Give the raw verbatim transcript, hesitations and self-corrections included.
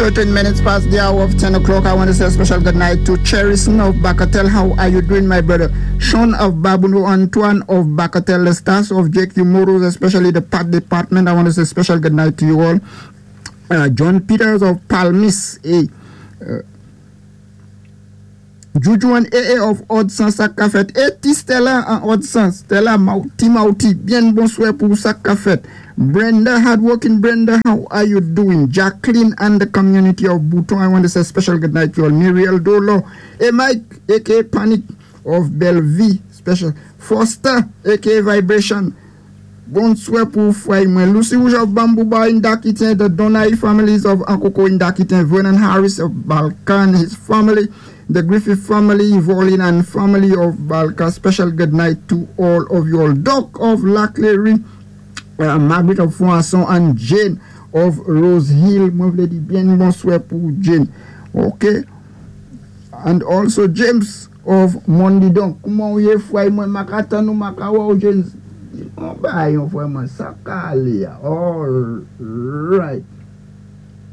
thirteen minutes past the hour of ten o'clock. I want to say a special good night to Cherison of Bakatel. How are you doing, my brother? Sean of Babunu, Antoine of Bakatel, the stars of J Q Moros, especially the Pat department. I want to say a special good night to you all. Uh, John Peters of Palmis, eh? Uh, Juju and A A of Odson Sakafet. Et Stella and Odson. Stella Mauti Mauti. Bien bonsoir pour Sakafet. Brenda, hardworking Brenda, how are you doing? Jacqueline and the community of Bouton. I want to say a special good night to you all. Muriel Dolo. A Mike, A K Panic of Bellevue. Special. Foster, A K Vibration. Bonsoir pour Fouay. Lucy Rouge of Bambouba in Dakitin. The Donai families of Ankoko in Dakitin. Vernon Harris of Balkan, his family. The Griffith family, Volin and family of Balka. Special good night to all of you all. Doc of Laclery, uh, Margaret of Foisson and Jane of Rose Hill. Bien bonsoir pour Jane. Okay. And also James of Mondidon. Comment vous y fouille moi makata nou makawa James. On va y on fouille moi sakali. All right.